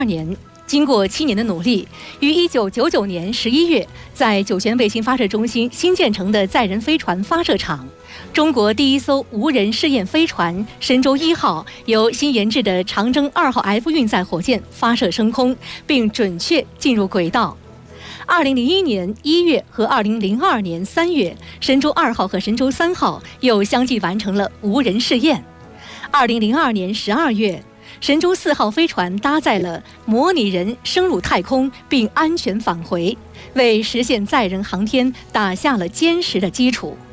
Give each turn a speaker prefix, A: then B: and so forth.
A: 年，经过7年的努力，于1999年11月，在酒泉卫星发射中心新建成的载人飞船发射场，中国第一艘无人试验飞船神舟1号由新研制的长征2号 F 运载火箭发射升空，并准确进入轨道。2001年1月和2002年3月，神舟2号和神舟3号又相继完成了无人试验。2002年12月，神舟4号飞船搭载了模拟人升入太空并安全返回，为实现载人航天打下了坚实的基础。